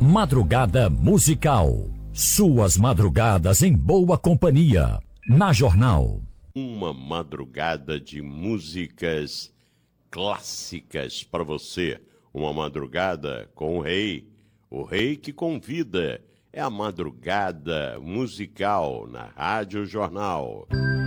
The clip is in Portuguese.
Madrugada musical. Suas madrugadas em boa companhia. Na Jornal. Uma madrugada de músicas clássicas para você. Uma madrugada com o rei que convida. É a madrugada musical na Rádio Jornal.